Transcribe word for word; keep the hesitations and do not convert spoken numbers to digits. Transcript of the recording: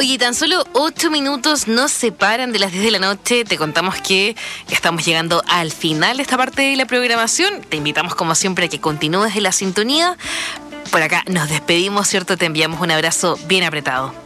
Oye, tan solo ocho minutos nos separan de las diez de la noche. Te contamos que ya estamos llegando al final de esta parte de la programación. Te invitamos, como siempre, a que continúes en la sintonía. Por acá nos despedimos, ¿cierto? Te enviamos un abrazo bien apretado.